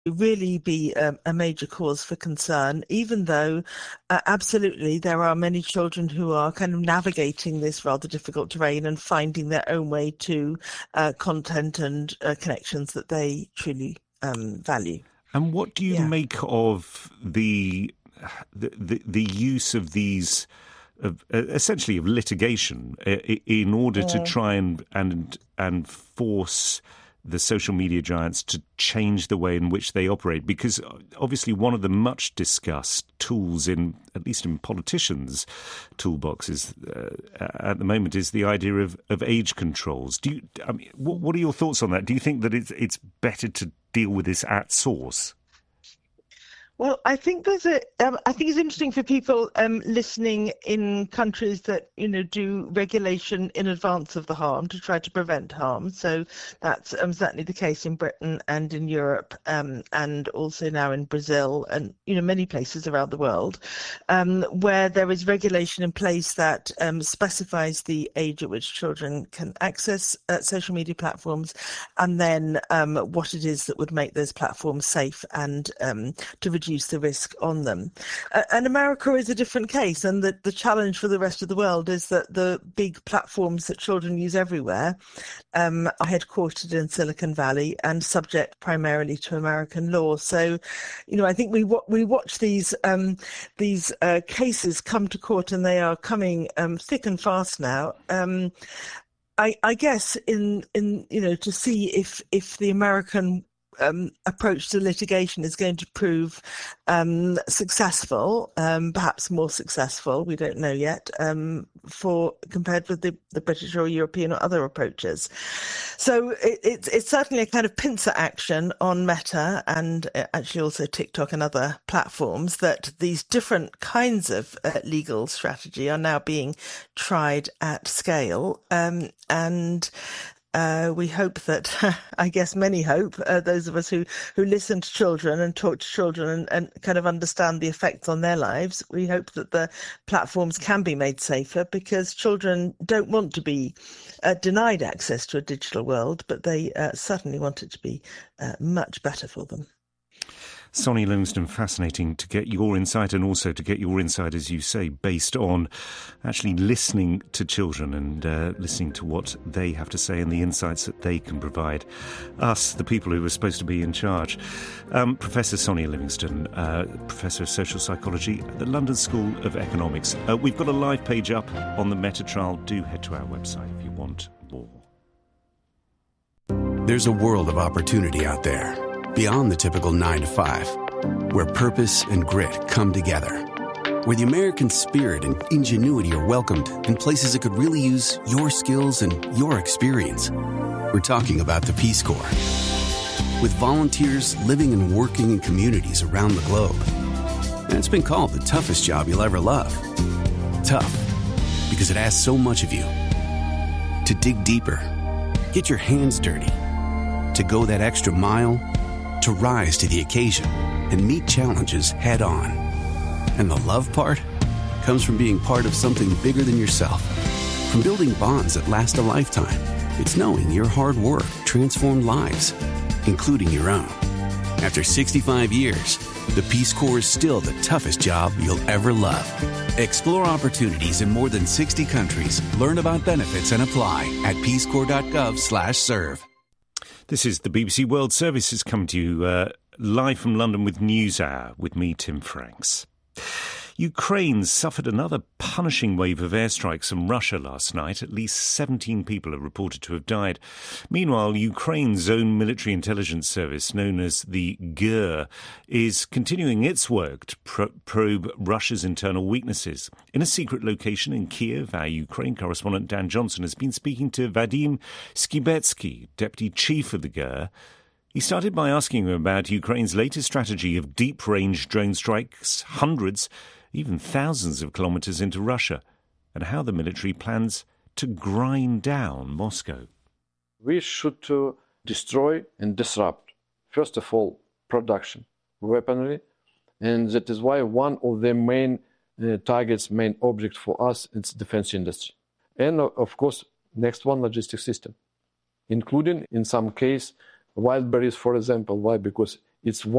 really be a major cause for concern, even though absolutely there are many children who are kind of navigating this rather difficult terrain and finding their own way to content and connections that they truly value. And what do you make of the use of these, essentially of litigation, in order to try and force the social media giants to change the way in which they operate? Because obviously one of the much discussed tools, at least in politicians' toolboxes at the moment, is the idea of age controls. What are your thoughts on that? Do you think that it's better to deal with this at source? Well, I think I think it's interesting for people listening in countries that do regulation in advance of the harm to try to prevent harm. So that's certainly the case in Britain and in Europe, and also now in Brazil and many places around the world, where there is regulation in place that specifies the age at which children can access social media platforms, and then what it is that would make those platforms safe and to reduce the risk on them. And America is a different case, and the challenge for the rest of the world is that the big platforms that children use everywhere are headquartered in Silicon Valley and subject primarily to American law. So, I think we watch these cases come to court, and they are coming thick and fast now. I guess in to see if the American approach to litigation is going to prove successful, perhaps more successful, we don't know yet, compared with the British or European or other approaches. So it's certainly a kind of pincer action on Meta and actually also TikTok and other platforms, that these different kinds of legal strategy are now being tried at scale, and we hope that, I guess many hope, those of us who listen to children and talk to children and kind of understand the effects on their lives, we hope that the platforms can be made safer, because children don't want to be denied access to a digital world, but they certainly want it to be much better for them. Sonia Livingstone, fascinating to get your insight, and also to get your insight, as you say, based on actually listening to children and listening to what they have to say and the insights that they can provide us, the people who are supposed to be in charge. Professor Sonia Livingstone, Professor of Social Psychology at the London School of Economics. We've got a live page up on the Meta trial. Do head to our website if you want more. There's a world of opportunity out there, beyond the typical 9 to 5, where purpose and grit come together, where the American spirit and ingenuity are welcomed in places that could really use your skills and your experience. We're talking about the Peace Corps. With volunteers living and working in communities around the globe. And it's been called the toughest job you'll ever love. Tough, because it asks so much of you. To dig deeper, get your hands dirty, to go that extra mile, to rise to the occasion and meet challenges head on. And the love part comes from being part of something bigger than yourself. From building bonds that last a lifetime. It's knowing your hard work transformed lives, including your own. After 65 years, the Peace Corps is still the toughest job you'll ever love. Explore opportunities in more than 60 countries. Learn about benefits and apply at peacecorps.gov/serve. This is the BBC World Service, is coming to you live from London with NewsHour, with me, Tim Franks. Ukraine suffered another punishing wave of airstrikes from Russia last night. At least 17 people are reported to have died. Meanwhile, Ukraine's own military intelligence service, known as the GUR, is continuing its work to probe Russia's internal weaknesses. In a secret location in Kiev, our Ukraine correspondent Dan Johnson has been speaking to Vadim Skibetsky, deputy chief of the GUR. He started by asking him about Ukraine's latest strategy of deep-range drone strikes, hundreds, even thousands of kilometres into Russia, and how the military plans to grind down Moscow. We should destroy and disrupt, first of all, production, weaponry, and that is why one of the main targets, main object for us, is defense industry. And of course, next one, logistics system, including, in some case, wild berries, for example. Why? Because It's